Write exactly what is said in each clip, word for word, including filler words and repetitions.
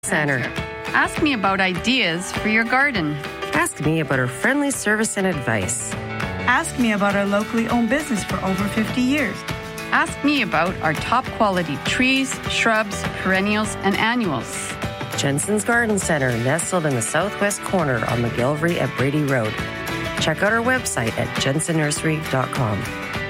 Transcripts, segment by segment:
Center. Ask me about ideas for your garden. Ask me about our friendly service and advice. Ask me about our locally owned business for over fifty years. Ask me about our top quality trees, shrubs, perennials, and annuals. Jensen's Garden Center, nestled in the southwest corner on McGillivray at Brady Road. Check out our website at jensen nursery dot com.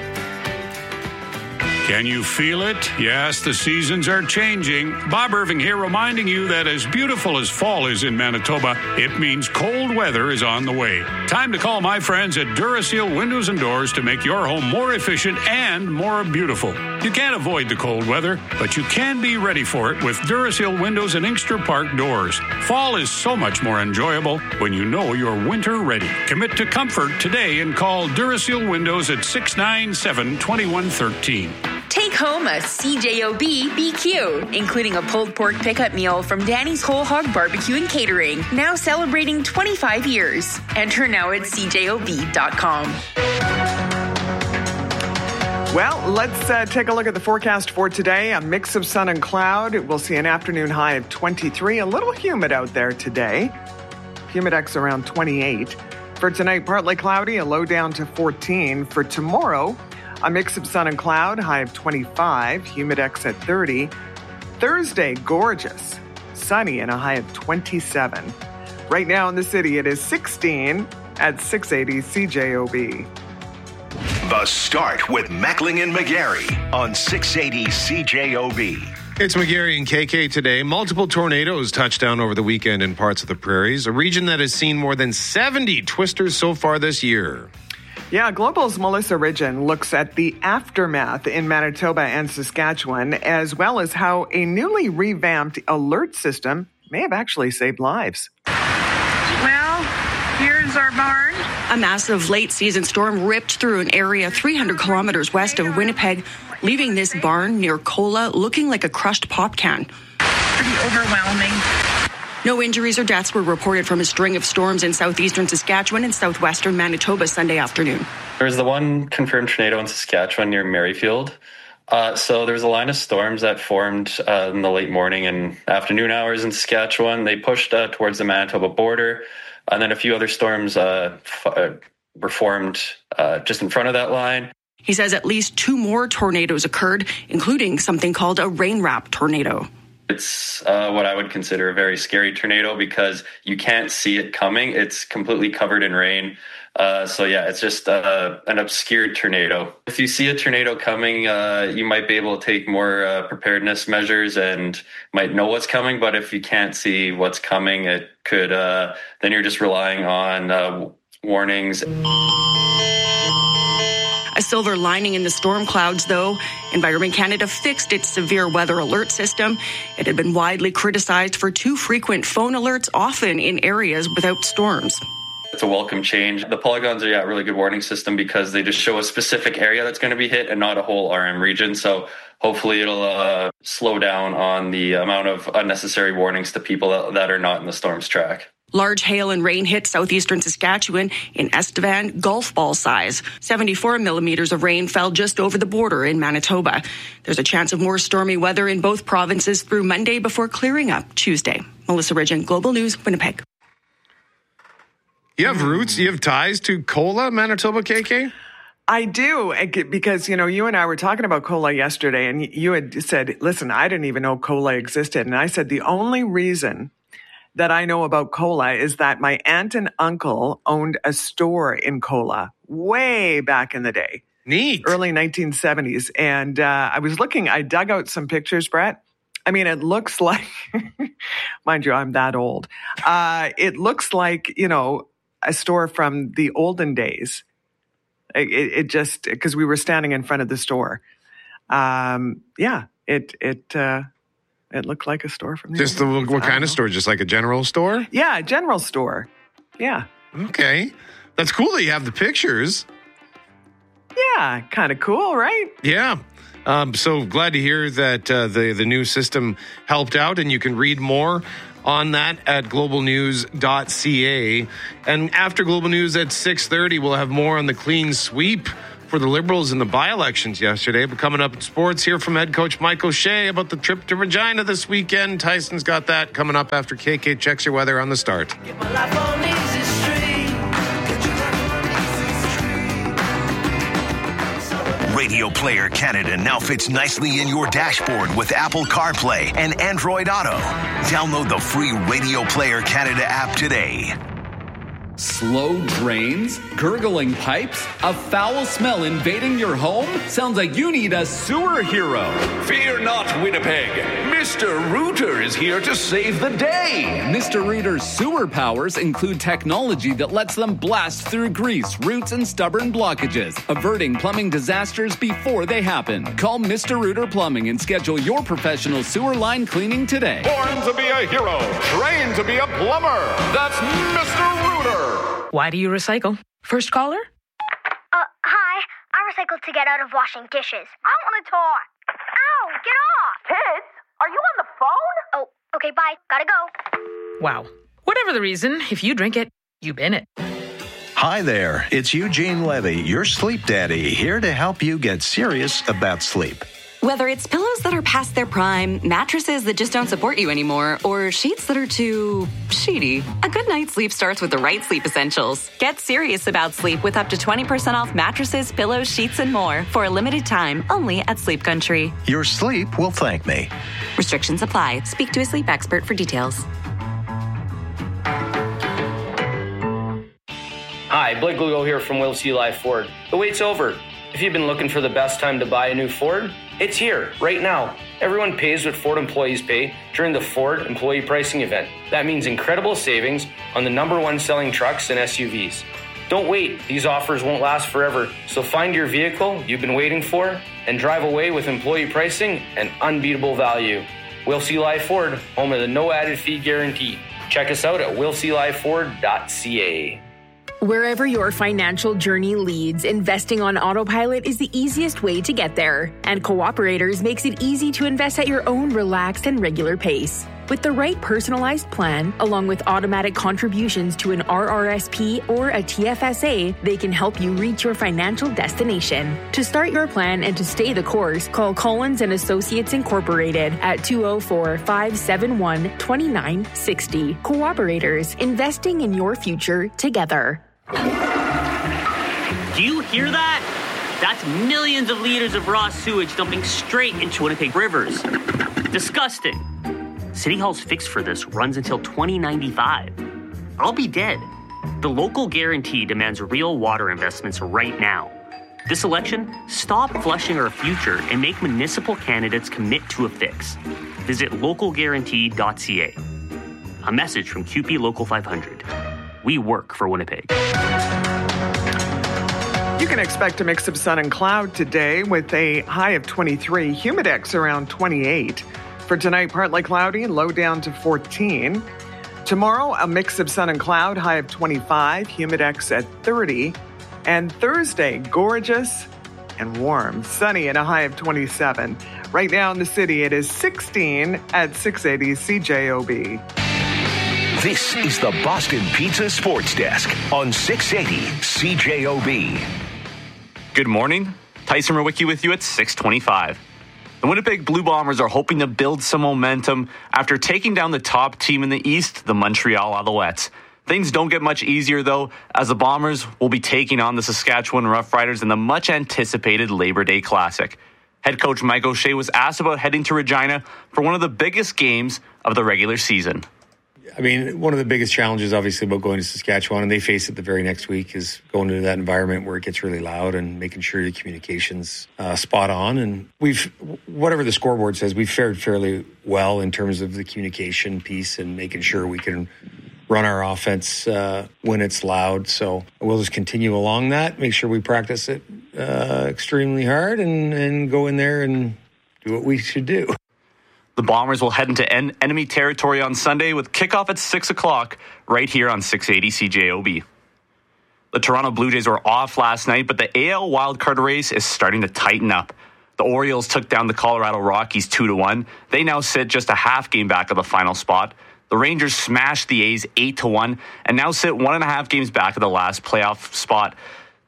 Can you feel it? Yes, the seasons are changing. Bob Irving here reminding you that as beautiful as fall is in Manitoba, it means cold weather is on the way. Time to call my friends at Duraseal Windows and Doors to make your home more efficient and more beautiful. You can't avoid the cold weather, but you can be ready for it with Duraseal Windows and Inkster Park doors. Fall is so much more enjoyable when you know you're winter ready. Commit to comfort today and call Duraseal Windows at six nine seven, two one one three. Take home a C J O B B Q, including a pulled pork pickup meal from Danny's Whole Hog Barbecue and Catering, now celebrating twenty-five years. Enter now at c j o b dot com. Well, let's uh, take a look at the forecast for today. A mix of sun and cloud. We'll see an afternoon high of twenty-three. A little humid out there today. Humidex around twenty-eight. For tonight, partly cloudy, a low down to fourteen. For tomorrow, a mix of sun and cloud, high of twenty-five, humidex at thirty. Thursday, gorgeous, sunny and a high of twenty-seven. Right now in the city, it is sixteen at six eighty C J O B. The Start with Mackling and McGarry on six eighty C J O B. It's McGarry and K K today. Multiple tornadoes touched down over the weekend in parts of the prairies, a region that has seen more than seventy twisters so far this year. Yeah, Global's Melissa Ridgen looks at the aftermath in Manitoba and Saskatchewan, as well as how a newly revamped alert system may have actually saved lives. Well, here's our barn. A massive late-season storm ripped through an area three hundred kilometers west of Winnipeg, leaving this barn near Kola looking like a crushed pop can. Pretty overwhelming. No injuries or deaths were reported from a string of storms in southeastern Saskatchewan and southwestern Manitoba Sunday afternoon. There was the one confirmed tornado in Saskatchewan near Merrifield. Uh, so there was a line of storms that formed uh, in the late morning and afternoon hours in Saskatchewan. They pushed uh, towards the Manitoba border, and then a few other storms uh, f- uh, were formed uh, just in front of that line. He says at least two more tornadoes occurred, including something called a rain wrap tornado. It's uh, what I would consider a very scary tornado because you can't see it coming. It's completely covered in rain. Uh, so, yeah, it's just uh, an obscured tornado. If you see a tornado coming, uh, you might be able to take more uh, preparedness measures and might know what's coming. But if you can't see what's coming, it could uh, then you're just relying on uh, warnings. A silver lining in the storm clouds, though. Environment Canada fixed its severe weather alert system. It had been widely criticized for too frequent phone alerts, often in areas without storms. It's a welcome change. The polygons are yeah, a really good warning system because they just show a specific area that's going to be hit and not a whole R M region. So hopefully it'll uh, slow down on the amount of unnecessary warnings to people that, that are not in the storm's track. Large hail and rain hit southeastern Saskatchewan in Estevan, golf ball size. seventy-four millimeters of rain fell just over the border in Manitoba. There's a chance of more stormy weather in both provinces through Monday before clearing up Tuesday. Melissa Ridgen, Global News, Winnipeg. You have roots, you have ties to Kola, Manitoba, K K? I do, because, you know, you and I were talking about Kola yesterday, and you had said, listen, I didn't even know Kola existed. And I said, the only reason that I know about Kola is that my aunt and uncle owned a store in Kola way back in the day. Neat. Early nineteen seventies. And uh, I was looking, I dug out some pictures, Brett. I mean, it looks like, mind you, I'm that old. Uh, it looks like, you know, a store from the olden days. It, it just, because we were standing in front of the store. Um, yeah, it, it, uh, It looked like a store from the Just the, what kind of store? Just like a general store? Yeah, a general store. Yeah. Okay. That's cool that you have the pictures. Yeah, kind of cool, right? Yeah. Um, so glad to hear that uh, the, the new system helped out, and you can read more on that at global news dot c a. And after Global News at six thirty, we'll have more on the clean sweep for the Liberals in the by-elections yesterday. But coming up in sports, here from head coach Mike O'Shea about the trip to Regina this weekend. Tyson's got that coming up after K K checks your weather on the start. Radio Player Canada now fits nicely in your dashboard with Apple CarPlay and Android Auto. Download the free Radio Player Canada app today. Slow drains? Gurgling pipes? A foul smell invading your home? Sounds like you need a sewer hero. Fear not, Winnipeg. Mister Rooter is here to save the day. Mister Rooter's sewer powers include technology that lets them blast through grease, roots, and stubborn blockages, averting plumbing disasters before they happen. Call Mister Rooter Plumbing and schedule your professional sewer line cleaning today. Born to be a hero, trained to be a plumber. That's Mister Rooter. Why do you recycle? First caller? Uh, hi. I recycle to get out of washing dishes. I want to talk. Ow, get off. Kids, are you on the phone? Oh, okay, bye. Gotta go. Wow. Whatever the reason, if you drink it, you bin it. Hi there. It's Eugene Levy, your sleep daddy, here to help you get serious about sleep. Whether it's pillows that are past their prime, mattresses that just don't support you anymore, or sheets that are too sheety, a good night's sleep starts with the right sleep essentials. Get serious about sleep with up to twenty percent off mattresses, pillows, sheets, and more for a limited time only at Sleep Country. Your sleep will thank me. Restrictions apply. Speak to a sleep expert for details. Hi, Blake Lugo here from Will C. Life Ford. The wait's over. If you've been looking for the best time to buy a new Ford, it's here, right now. Everyone pays what Ford employees pay during the Ford Employee Pricing Event. That means incredible savings on the number one selling trucks and S U Vs. Don't wait. These offers won't last forever. So find your vehicle you've been waiting for and drive away with employee pricing and unbeatable value. Will C. Life Ford, home of the no added fee guarantee. Check us out at will c life ford dot c a. Wherever your financial journey leads, investing on autopilot is the easiest way to get there. And Cooperators makes it easy to invest at your own relaxed and regular pace. With the right personalized plan, along with automatic contributions to an R R S P or a T F S A, they can help you reach your financial destination. To start your plan and to stay the course, call Collins and Associates Incorporated at two oh four, five seven one, two nine six oh. Cooperators, investing in your future together. Do you hear that? That's millions of liters of raw sewage dumping straight into Winnipeg rivers. Disgusting. City Hall's fix for this runs until twenty ninety-five. I'll be dead. The local guarantee demands real water investments right now. This election, stop flushing our future and make municipal candidates commit to a fix. Visit local guarantee dot c a. A message from Q P Local five hundred. We work for Winnipeg. You can expect a mix of sun and cloud today with a high of twenty-three, humidex around twenty-eight. For tonight, partly cloudy, low down to fourteen. Tomorrow, a mix of sun and cloud, high of twenty-five, humidex at thirty. And Thursday, gorgeous and warm, sunny and a high of twenty-seven. Right now in the city, it is sixteen at six eighty C J O B. This is the Boston Pizza Sports Desk on six eighty C J O B. Good morning. Tyson Rowicki with you at six twenty-five. The Winnipeg Blue Bombers are hoping to build some momentum after taking down the top team in the East, the Montreal Alouettes. Things don't get much easier, though, as the Bombers will be taking on the Saskatchewan Roughriders in the much-anticipated Labor Day Classic. Head coach Mike O'Shea was asked about heading to Regina for one of the biggest games of the regular season. I mean, one of the biggest challenges, obviously, about going to Saskatchewan, and they face it the very next week, is going into that environment where it gets really loud and making sure the communication's uh, spot on. And we've, whatever the scoreboard says, we've fared fairly well in terms of the communication piece and making sure we can run our offense uh, when it's loud. So we'll just continue along that, make sure we practice it uh, extremely hard and, and go in there and do what we should do. The Bombers will head into en- enemy territory on Sunday with kickoff at six o'clock right here on six eighty C J O B. The Toronto Blue Jays were off last night, but the A L wildcard race is starting to tighten up. The Orioles took down the Colorado Rockies two to one. They now sit just a half game back of the final spot. The Rangers smashed the A's eight to one and now sit one and a half games back of the last playoff spot.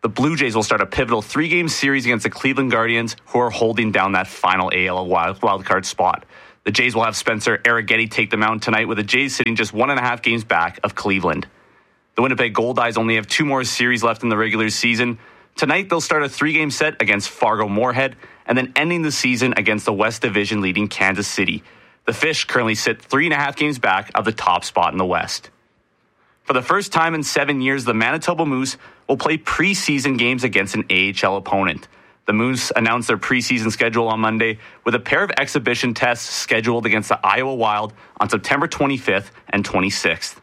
the Blue Jays will start a pivotal three-game series against the Cleveland Guardians, who are holding down that final A L wild, wildcard spot. The Jays will have Spencer Arrighetti take the mound tonight, with the Jays sitting just one and a half games back of Cleveland. The Winnipeg Goldeyes only have two more series left in the regular season. Tonight, they'll start a three-game set against Fargo Moorhead, and then ending the season against the West Division leading Kansas City. The Fish currently sit three and a half games back of the top spot in the West. For the first time in seven years, the Manitoba Moose will play preseason games against an A H L opponent. The Moose announced their preseason schedule on Monday with a pair of exhibition tests scheduled against the Iowa Wild on September twenty-fifth and twenty-sixth.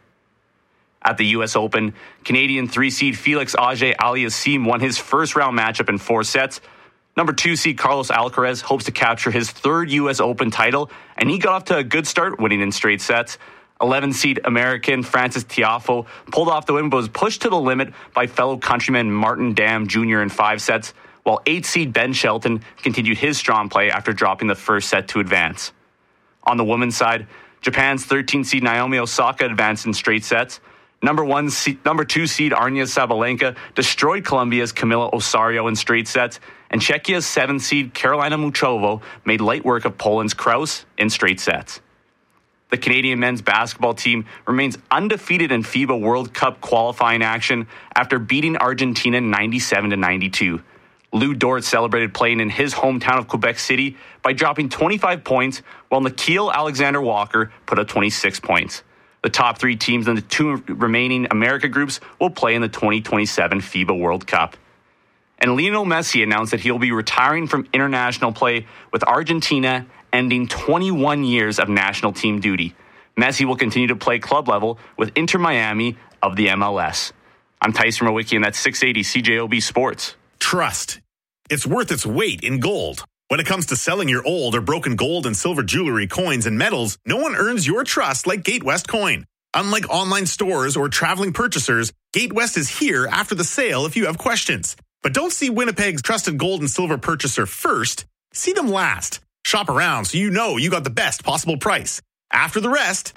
At the U S Open, Canadian three-seed Felix Auger-Aliassime won his first-round matchup in four sets. Number two seed Carlos Alcaraz hopes to capture his third U S Open title, and he got off to a good start, winning in straight sets. eleven seed American Francis Tiafoe pulled off the win but was pushed to the limit by fellow countryman Martin Dam Junior in five sets, while eight seed Ben Shelton continued his strong play after dropping the first set to advance. On the women's side, Japan's thirteen seed Naomi Osaka advanced in straight sets. Number one, seed, number two seed Arina Sabalenka destroyed Colombia's Camila Osorio in straight sets, and Czechia's seven seed Carolina Muchova made light work of Poland's Kraus in straight sets. The Canadian men's basketball team remains undefeated in FIBA World Cup qualifying action after beating Argentina ninety-seven to ninety-two. Lou Dort celebrated playing in his hometown of Quebec City by dropping twenty-five points, while Nikhil Alexander-Walker put up twenty-six points. The top three teams in the two remaining America groups will play in the twenty twenty-seven FIBA World Cup. And Lionel Messi announced that he'll be retiring from international play, with Argentina ending twenty-one years of national team duty. Messi will continue to play club level with Inter Miami of the M L S. I'm Tyson Mawicki, and that's six eighty C J O B Sports. Trust. It's worth its weight in gold. When it comes to selling your old or broken gold and silver jewelry, coins, and metals, no one earns your trust like GateWest Coin. Unlike online stores or traveling purchasers, GateWest is here after the sale if you have questions. But don't see Winnipeg's trusted gold and silver purchaser first. See them last. Shop around so you know you got the best possible price. After the rest,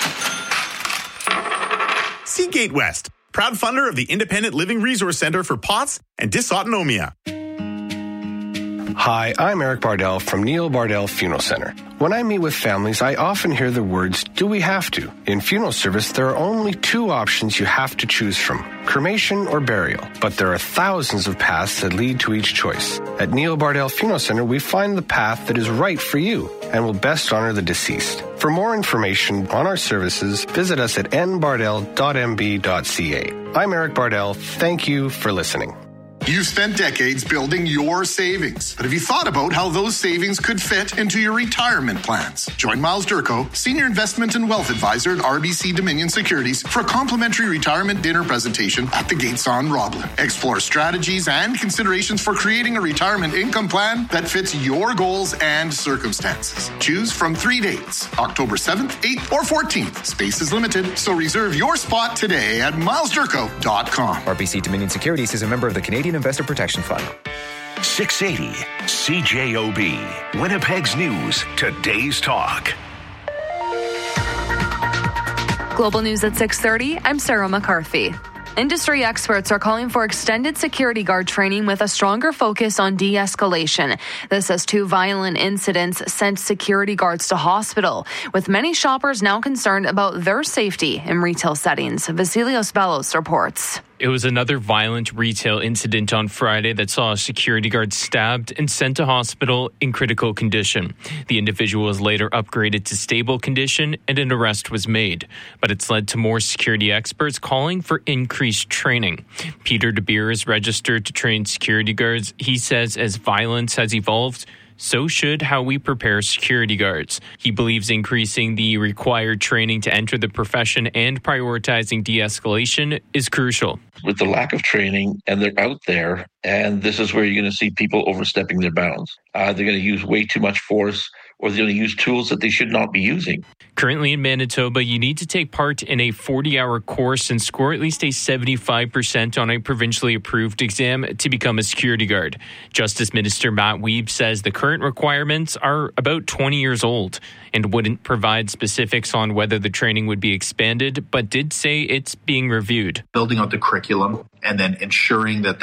see GateWest, proud funder of the Independent Living Resource Center for P O T S and Dysautonomia. Hi, I'm Eric Bardell from Neil Bardell Funeral Center. When I meet with families, I often hear the words, do we have to? In funeral service, there are only two options you have to choose from, cremation or burial. But there are thousands of paths that lead to each choice. At Neil Bardell Funeral Center, we find the path that is right for you and will best honor the deceased. For more information on our services, visit us at n bardell dot m b dot c a. I'm Eric Bardell. Thank you for listening. You've spent decades building your savings, but have you thought about how those savings could fit into your retirement plans? Join Miles Durko, Senior Investment and Wealth Advisor at R B C Dominion Securities, for a complimentary retirement dinner presentation at the Gates on Roblin. Explore strategies and considerations for creating a retirement income plan that fits your goals and circumstances. Choose from three dates, October seventh, eighth, or fourteenth. Space is limited, so reserve your spot today at miles durko dot com. R B C Dominion Securities is a member of the Canadian Investor Protection Fund. six eighty C J O B, Winnipeg's News, today's talk. Global News at six thirty, I'm Sarah McCarthy. Industry experts are calling for extended security guard training with a stronger focus on de-escalation. This as two violent incidents sent security guards to hospital, with many shoppers now concerned about their safety in retail settings. Vasilios Bellos reports. It was another violent retail incident on Friday that saw a security guard stabbed and sent to hospital in critical condition. The individual was later upgraded to stable condition and an arrest was made. But it's led to more security experts calling for increased training. Peter DeBeer is registered to train security guards. He says as violence has evolved, so should how we prepare security guards. He believes increasing the required training to enter the profession and prioritizing de-escalation is crucial. With the lack of training, and they're out there, and this is where you're going to see people overstepping their bounds. Uh, they're going to use way too much force, or they're going to use tools that they should not be using. Currently in Manitoba, you need to take part in a forty-hour course and score at least a seventy-five percent on a provincially approved exam to become a security guard. Justice Minister Matt Wiebe says the current requirements are about twenty years old and wouldn't provide specifics on whether the training would be expanded, but did say it's being reviewed. Building out the curriculum and then ensuring that that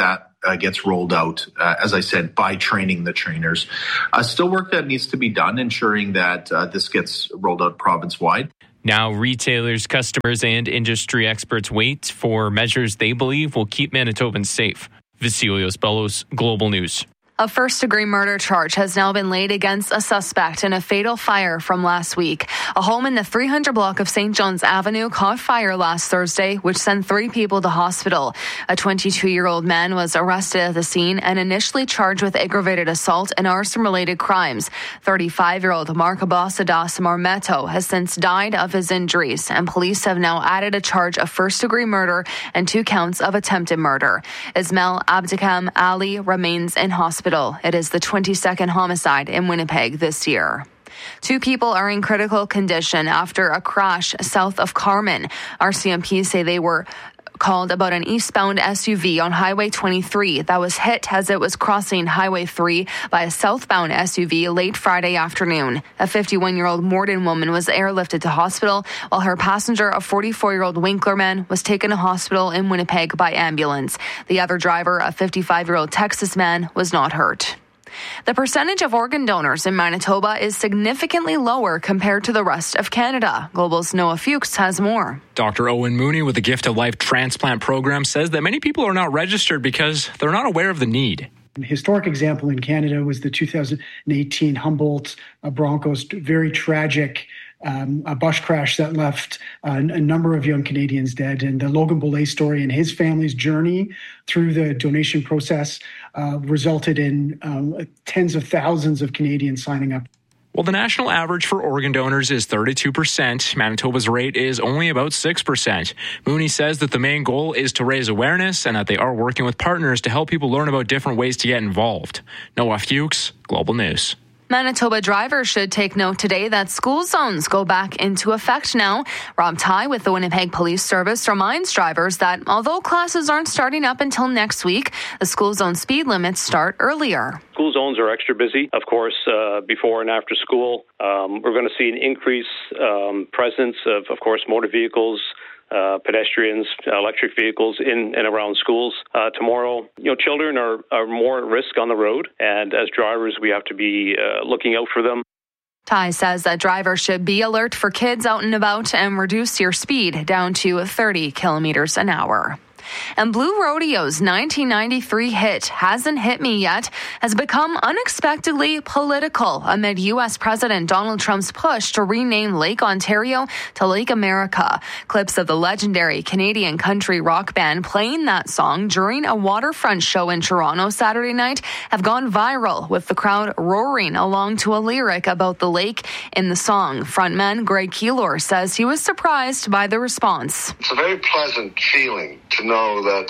uh, gets rolled out, uh, as I said, by training the trainers. Uh, still work that needs to be done, ensuring that uh, this gets rolled out province-wide. Now, retailers, customers, and industry experts wait for measures they believe will keep Manitobans safe. Vasilios Bellos, Global News. A first-degree murder charge has now been laid against a suspect in a fatal fire from last week. A home in the three hundred block of Saint John's Avenue caught fire last Thursday, which sent three people to hospital. A twenty-two-year-old man was arrested at the scene and initially charged with aggravated assault and arson-related crimes. thirty-five-year-old Mark Abasadas Marmeto has since died of his injuries, and police have now added a charge of first-degree murder and two counts of attempted murder. Ismail Abdikam Ali remains in hospital. It is the twenty-second homicide in Winnipeg this year. Two people are in critical condition after a crash south of Carman. R C M P say they were called about an eastbound S U V on Highway twenty-three that was hit as it was crossing Highway three by a southbound S U V late Friday afternoon. A fifty-one-year-old Morden woman was airlifted to hospital, while her passenger, a forty-four-year-old Winkler man, was taken to hospital in Winnipeg by ambulance. The other driver, a fifty-five-year-old Texas man, was not hurt. The percentage of organ donors in Manitoba is significantly lower compared to the rest of Canada. Global's Noah Fuchs has more. Doctor Owen Mooney with the Gift of Life transplant program says that many people are not registered because they're not aware of the need. An historic example in Canada was the two thousand eighteen Humboldt uh, Broncos, very tragic Um, a bus crash that left uh, a number of young Canadians dead. And the Logan Boulay story and his family's journey through the donation process uh, resulted in um, tens of thousands of Canadians signing up. Well, the national average for organ donors is thirty-two percent. Manitoba's rate is only about six percent. Mooney says that the main goal is to raise awareness and that they are working with partners to help people learn about different ways to get involved. Noah Fuchs, Global News. Manitoba drivers should take note today that school zones go back into effect now. Rob Ty with the Winnipeg Police Service reminds drivers that although classes aren't starting up until next week, the school zone speed limits start earlier. School zones are extra busy, of course, uh, before and after school. Um, we're going to see an increased um, presence of, of course, motor vehicles, Uh, pedestrians, electric vehicles in and around schools. Uh, tomorrow, you know, children are, are more at risk on the road, and as drivers, we have to be uh, looking out for them. Ty says that drivers should be alert for kids out and about and reduce your speed down to thirty kilometers an hour. And Blue Rodeo's nineteen ninety-three hit Hasn't Hit Me Yet has become unexpectedly political amid U S President Donald Trump's push to rename Lake Ontario to Lake America. Clips of the legendary Canadian country rock band playing that song during a waterfront show in Toronto Saturday night have gone viral, with the crowd roaring along to a lyric about the lake in the song. Frontman Greg Keelor says he was surprised by the response. It's a very pleasant feeling to know that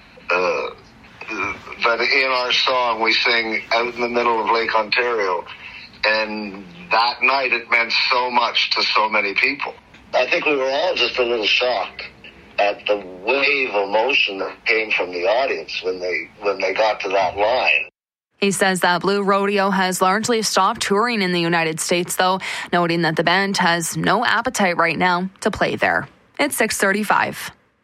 uh, that in our song we sing out in the middle of Lake Ontario, and that night it meant so much to so many people. I think we were all just a little shocked at the wave of emotion that came from the audience when they when they got to that line. He says that Blue Rodeo has largely stopped touring in the United States, though, noting that the band has no appetite right now to play there. It's six thirty-five.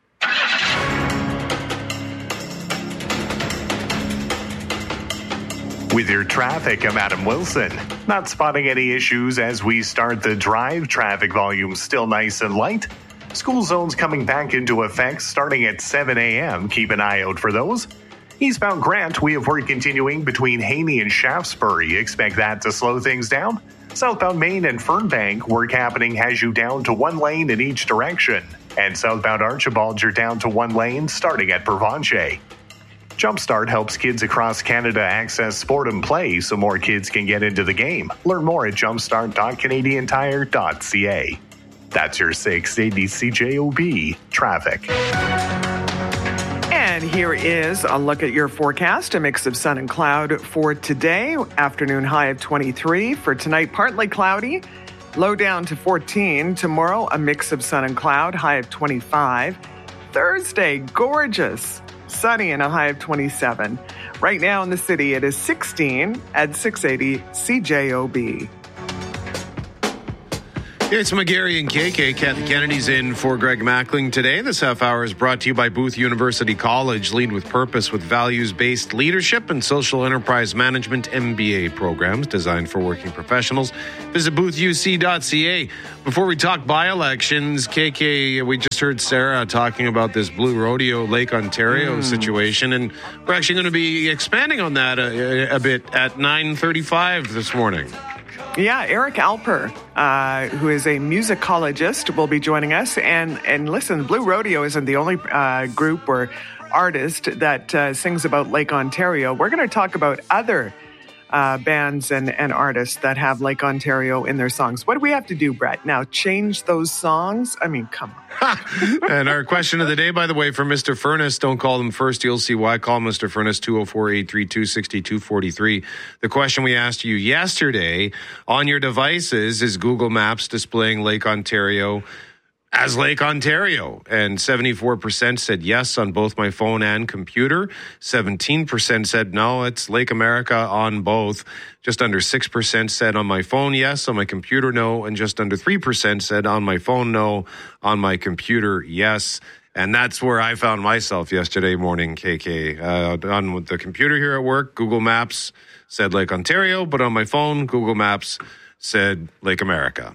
With your traffic, I'm Adam Wilson. Not spotting any issues as we start the drive. Traffic volume still nice and light. School zones coming back into effect starting at seven a.m. Keep an eye out for those. Eastbound Grant, we have work continuing between Haney and Shaftesbury. Expect that to slow things down. Southbound Main and Fernbank, work happening has you down to one lane in each direction. And southbound Archibald, you're down to one lane starting at Provencher. Jumpstart helps kids across Canada access sport and play so more kids can get into the game. Learn more at jumpstart dot canadian tire dot c a. That's your six eighty C J O B traffic. And here is a look at your forecast. A mix of sun and cloud for today. Afternoon high of twenty-three. For tonight, partly cloudy. Low down to fourteen. Tomorrow, a mix of sun and cloud. High of twenty-five. Thursday, gorgeous. Sunny and a high of twenty-seven. Right now in the city, it is sixteen at six eighty C J O B. It's McGarry and K K. Kathy Kennedy's in for Greg Mackling today. This half hour is brought to you by Booth University College. Lead with purpose with values-based leadership and social enterprise management M B A programs designed for working professionals. Visit booth u c dot c a. Before we talk by-elections, K K, we just heard Sarah talking about this Blue Rodeo Lake Ontario mm. situation, and we're actually going to be expanding on that a, a bit at nine thirty-five this morning. Yeah, Eric Alper, uh, who is a musicologist, will be joining us. And, and listen, Blue Rodeo isn't the only uh, group or artist that uh, sings about Lake Ontario. We're going to talk about other uh, bands and, and artists that have Lake Ontario in their songs. What do we have to do, Brett? Now, change those songs? I mean, come on. And our question of the day, by the way, from Mister Furnace. Don't call them first. You'll see why. Call Mister Furnace, two oh four, eight three two, six two four three. The question we asked you yesterday on your devices is Google Maps displaying Lake Ontario as Lake Ontario? And seventy-four percent said yes on both my phone and computer. seventeen percent said no, it's Lake America on both. Just under six percent said on my phone yes, on my computer no, and just under three percent said on my phone no, on my computer yes. And that's where I found myself yesterday morning, K K. Uh, on the computer here at work, Google Maps said Lake Ontario, but on my phone, Google Maps said Lake America.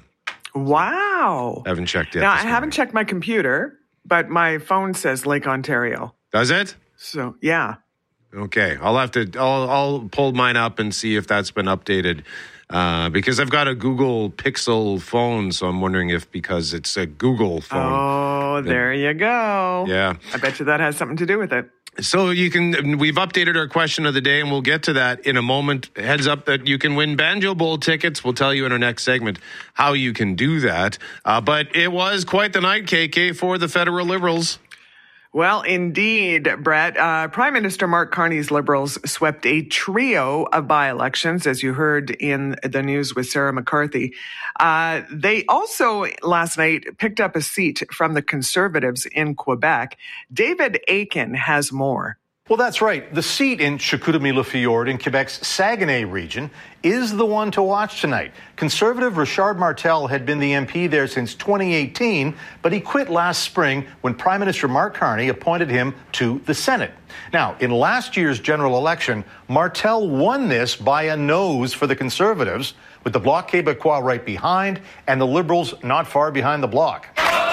Wow. I haven't checked yet. Now, I haven't checked my computer, but my phone says Lake Ontario. Does it? So, yeah. Okay. I'll have to, I'll, I'll pull mine up and see if that's been updated. Uh, because I've got a Google Pixel phone, so I'm wondering if because it's a Google phone. Oh, there you go. Yeah. I bet you that has something to do with it. So you can, we've updated our question of the day, and we'll get to that in a moment. Heads up that you can win Banjo Bowl tickets. We'll tell you in our next segment how you can do that. Uh, but it was quite the night, K K, for the federal Liberals. Well, indeed, Brett. Uh, Prime Minister Mark Carney's Liberals swept a trio of by-elections, as you heard in the news with Sarah McCarthy. Uh, they also, last night, picked up a seat from the Conservatives in Quebec. David Akin has more. Well, that's right. The seat in Chicoutimi-Le-Fjord in Quebec's Saguenay region is the one to watch tonight. Conservative Richard Martel had been the M P there since twenty eighteen, but he quit last spring when Prime Minister Mark Carney appointed him to the Senate. Now, in last year's general election, Martel won this by a nose for the Conservatives, with the Bloc Québécois right behind and the Liberals not far behind the Bloc.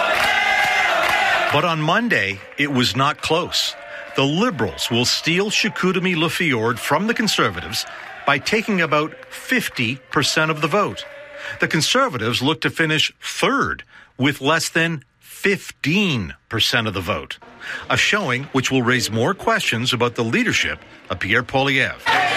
But on Monday, it was not close. The Liberals will steal Chicoutimi-Le-Fjord from the Conservatives by taking about fifty percent of the vote. The Conservatives look to finish third with less than fifteen percent of the vote, a showing which will raise more questions about the leadership of Pierre Poilievre.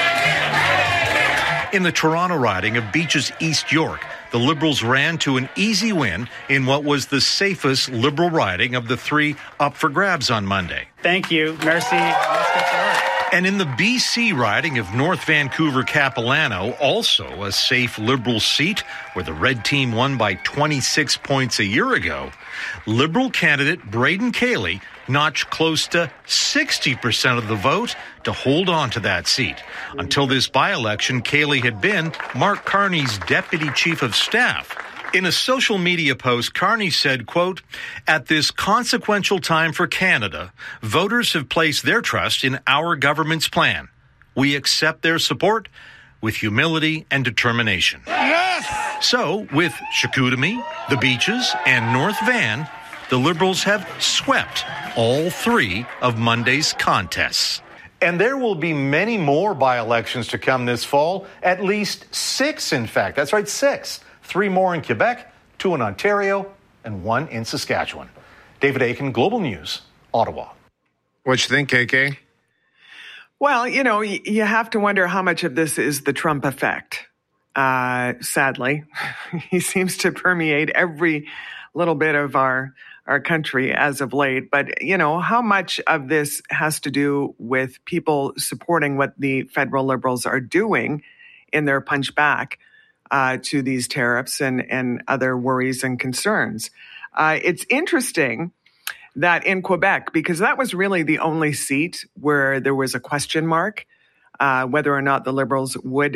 In the Toronto riding of Beaches East York, the Liberals ran to an easy win in what was the safest Liberal riding of the three up for grabs on Monday. Thank you. Merci. And in the B C riding of North Vancouver-Capilano, also a safe Liberal seat where the red team won by twenty-six points a year ago, Liberal candidate Braden Cayley notched close to sixty percent of the vote to hold on to that seat. Until this by-election, Cayley had been Mark Carney's deputy chief of staff. In a social media post, Carney said, quote, "At this consequential time for Canada, voters have placed their trust in our government's plan. We accept their support with humility and determination." Yes! So, with Chicoutimi, the Beaches, and North Van, the Liberals have swept all three of Monday's contests. And there will be many more by-elections to come this fall, at least six, in fact. That's right, six. Three more in Quebec, two in Ontario, and one in Saskatchewan. David Akin, Global News, Ottawa. What you think, K K? Well, you know, you have to wonder how much of this is the Trump effect. Uh, sadly, he seems to permeate every little bit of our our country as of late. But, you know, how much of this has to do with people supporting what the federal Liberals are doing in their punch back uh, to these tariffs and, and other worries and concerns? Uh, it's interesting that in Quebec, because that was really the only seat where there was a question mark, uh, whether or not the Liberals would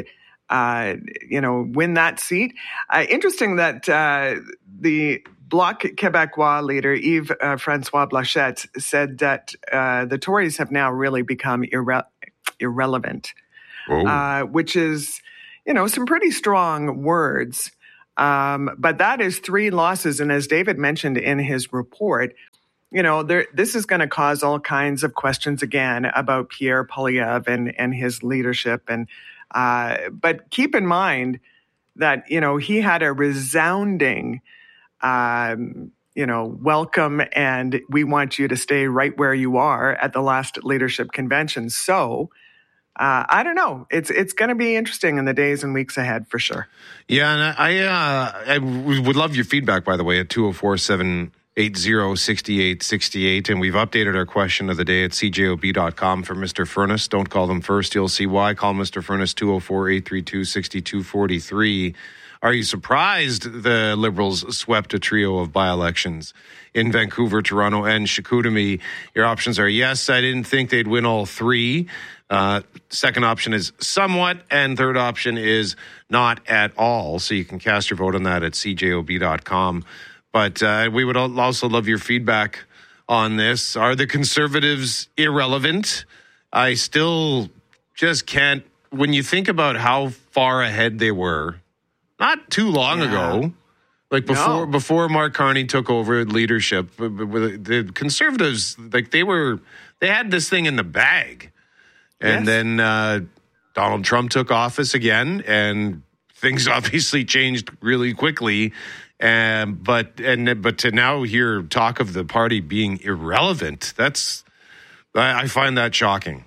uh, you know, win that seat. Uh, interesting that uh, the Bloc Québécois leader, Yves uh, Francois Blanchet, said that uh, the Tories have now really become irre- irrelevant, uh, which is, you know, some pretty strong words. Um, but that is three losses. And as David mentioned in his report, you know, there, this is going to cause all kinds of questions again about Pierre Poilievre and, and his leadership. And uh, but keep in mind that, you know, he had a resounding Um, you know, welcome, and we want you to stay right where you are at the last leadership convention. So, uh, I don't know. It's it's going to be interesting in the days and weeks ahead for sure. Yeah, and I uh, I would love your feedback, by the way, at two oh four, seven eight zero, six eight six eight. And we've updated our question of the day at c j o b dot com for Mister Furness. Don't call them first. You'll see why. Call Mister Furness, two oh four, eight three two, six two four three. Are you surprised the Liberals swept a trio of by-elections in Vancouver, Toronto, and Chicoutimi? Your options are yes, I didn't think they'd win all three. Uh, second option is somewhat, and third option is not at all. So you can cast your vote on that at c j o b dot com. But uh, we would also love your feedback on this. Are the Conservatives irrelevant? I still just can't. When you think about how far ahead they were, not too long yeah. ago, like before no. before Mark Carney took over leadership, the Conservatives, like they were, they had this thing in the bag. And yes. then uh, Donald Trump took office again, and things obviously changed really quickly. And but and but to now hear talk of the party being irrelevant, that's I, I find that shocking.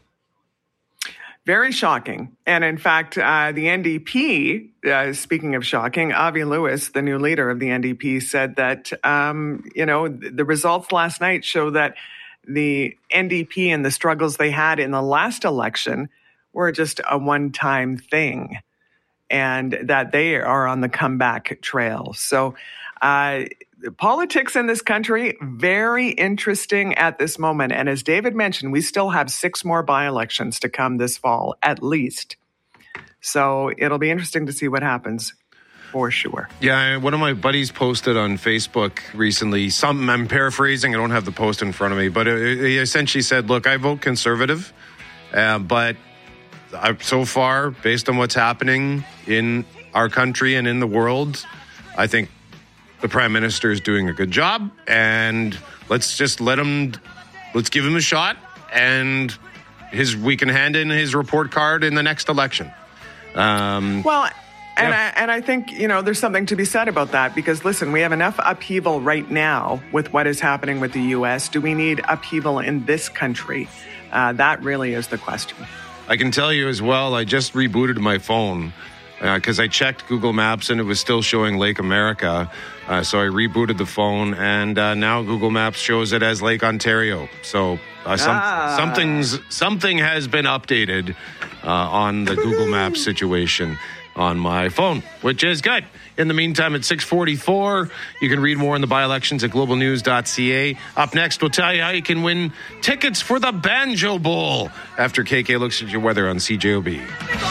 Very shocking. And in fact, uh, the N D P, uh, speaking of shocking, Avi Lewis, the new leader of the N D P, said that, um, you know, the results last night show that the N D P and the struggles they had in the last election were just a one-time thing, and that they are on the comeback trail. So, uh, politics in this country, very interesting at this moment. And as David mentioned, we still have six more by-elections to come this fall, at least. So it'll be interesting to see what happens, for sure. Yeah, one of my buddies posted on Facebook recently, something, I'm paraphrasing, I don't have the post in front of me, but he essentially said, look, I vote Conservative, uh, but I, so far, based on what's happening in our country and in the world, I think the Prime Minister is doing a good job, and let's just let him, let's give him a shot, and his we can hand in his report card in the next election. Um, well, and yeah. I, and I think, you know, there's something to be said about that, because, listen, we have enough upheaval right now with what is happening with the U S. Do we need upheaval in this country? Uh, that really is the question. I can tell you as well, I just rebooted my phone because uh, I checked Google Maps and it was still showing Lake America. Uh, so I rebooted the phone, and uh, now Google Maps shows it as Lake Ontario. So uh, some, ah. something's something has been updated uh, on the Google Maps situation on my phone, which is good. In the meantime, at six forty-four, you can read more on the by-elections at global news dot c a. Up next, we'll tell you how you can win tickets for the Banjo Bowl after K K looks at your weather on C J O B.